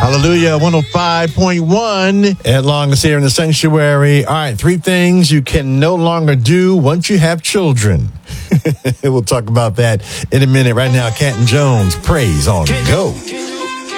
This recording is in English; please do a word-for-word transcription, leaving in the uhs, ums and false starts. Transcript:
Hallelujah, one oh five point one. Ed Long is here in the sanctuary. All right, three things you can no longer do once you have children. We'll talk about that in a minute. Right now, Canton Jones, Praise on Go.